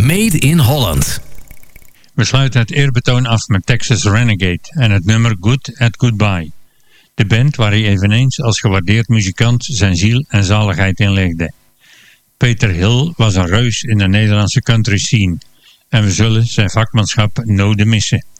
Made in Holland. We sluiten het eerbetoon af met Texas Renegade en het nummer Good at Goodbye. De band waar hij eveneens als gewaardeerd muzikant zijn ziel en zaligheid in legde. Peter Hill was een reus in de Nederlandse country scene en we zullen zijn vakmanschap nooit missen.